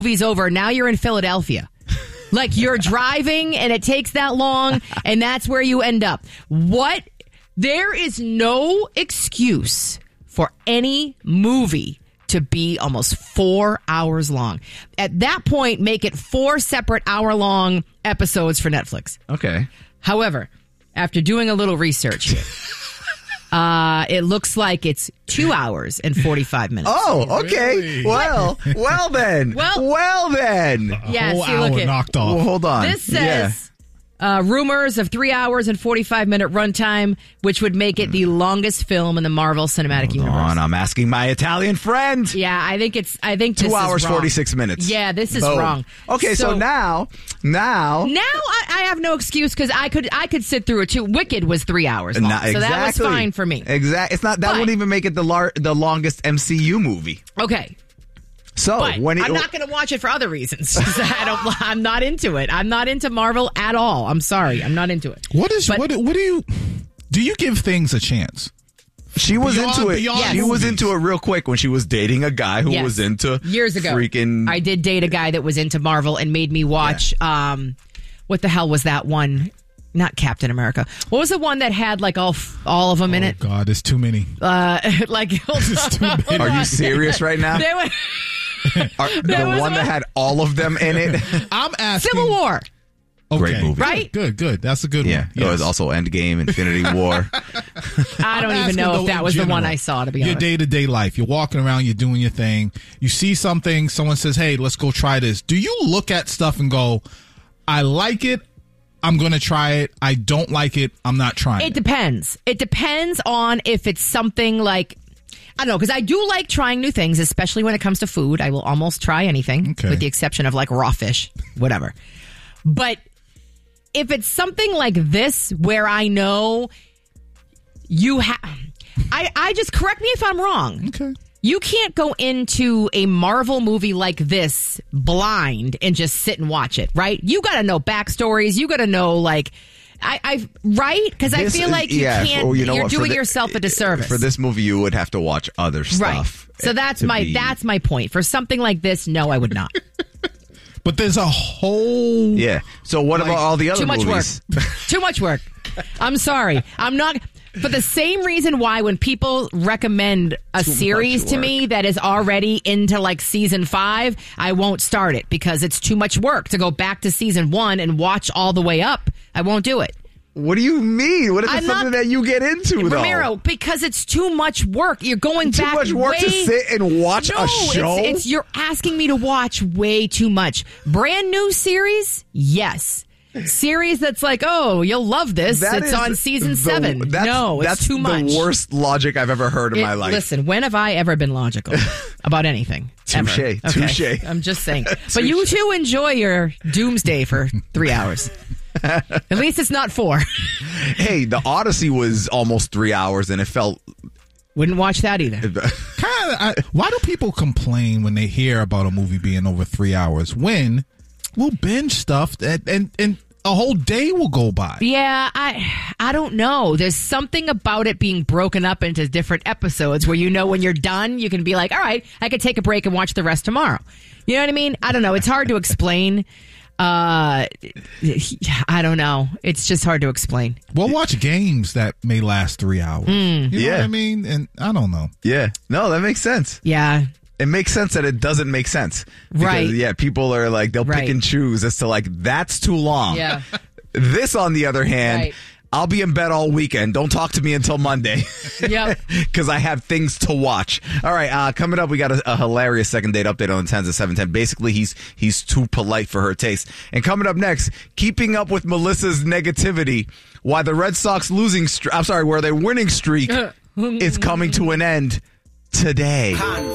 movie's over. Now you're in Philadelphia. Like you're driving and it takes that long and that's where you end up. There is no excuse for any movie to be almost 4 hours long. At that point, make it 4 separate hour-long episodes for Netflix. Okay. However, after doing a little research here, it looks like it's 2 hours and 45 minutes. Oh, okay. Really? Well then. Well then. Yeah, whole see, look hour at knocked off. Well, hold on. this says rumors of 3 hours and 45-minute runtime, which would make it the longest film in the Marvel Cinematic Universe. On, I'm asking my Italian friend. Yeah, I think this 2 hours, is wrong. 46 minutes. Yeah, this is Boom. wrong. Okay, so now I have no excuse because I could sit through it too. Wicked was 3 hours long, so that was fine for me. Exactly. It's not that wouldn't even make it the longest MCU movie. Okay. So But I'm not going to watch it for other reasons. I'm not into it. I'm not into Marvel at all. I'm sorry. I'm not into it. What do you give things a chance? She was into it. Beyond She was movies. into it real quick when she was dating a guy who was into years ago. Freaking, I did date a guy that was into Marvel and made me watch. What the hell was that one? Not Captain America. What was the one that had like all of them in it? Oh God, there's too many. Like, There's too many. Are you serious right now? There was, The one that had all of them in it. I'm asking. Civil War. Okay. Great movie. Right? Good. That's a good Yeah. one. It was also Endgame, Infinity War. I don't even know if that was the one I saw, to be Your honest. day-to-day life. You're walking around, you're doing your thing. You see something, someone says, hey, let's go try this. Do you look at stuff and go, I like it, I'm going to try it. I don't like it, I'm not trying it? It depends. It depends on if it's something like, I don't know, because I do like trying new things, especially when it comes to food. I will almost try anything, Okay. with the exception of like raw fish, whatever. But if it's something like this where I know you have, I just, correct me if I'm wrong. Okay. You can't go into a Marvel movie like this blind and just sit and watch it, right? You got to know backstories. You got to know, like, right? Because I feel like you can't. well, you know you're what? doing yourself a disservice. For this movie, you would have to watch other stuff. Right. So that's my point. For something like this, no, I would not. But there's a whole... Yeah. So what about all the other Too much movies? work. Too much work. I'm sorry. I'm not. For the same reason why when people recommend a series to me that is already into like season 5, I won't start it because it's too much work to go back to season 1 and watch all the way up. I won't do it. What do you mean? What if it's something that you get into, though? Ramiro, because it's too much work. You're going Too back much work to sit and watch a show? It's you're asking me to watch way too much. Brand new series? Yes. Series that's like, oh, you'll love this. It's on season 7. No, it's too much. That's the worst logic I've ever heard in my life. Listen, when have I ever been logical about anything? Touche. Ever. Touche. I'm just saying. But you too enjoy your doomsday for 3 hours. At least it's not 4. Hey, the Odyssey was almost 3 hours, and it felt... Wouldn't watch that either. Why do people complain when they hear about a movie being over 3 hours when we'll binge stuff and a whole day will go by? Yeah, I don't know. There's something about it being broken up into different episodes where, you know, when you're done, you can be like, all right, I could take a break and watch the rest tomorrow. You know what I mean? I don't know. It's hard to explain. I don't know. It's just hard to explain. We'll watch games that may last 3 hours. You know what I mean? And I don't know. Yeah. No, that makes sense. Yeah. It makes sense that it doesn't make sense. Because, Right. yeah, people are like, they'll pick and choose as to like, that's too long. Yeah. This, on the other hand, Right. I'll be in bed all weekend. Don't talk to me until Monday. Yep. Because I have things to watch. All right, coming up, we got a hilarious second date update on the 10s at 7:10. Basically, he's too polite for her taste. And coming up next, keeping up with Melissa's negativity, why the Red Sox where their winning streak is coming to an end today.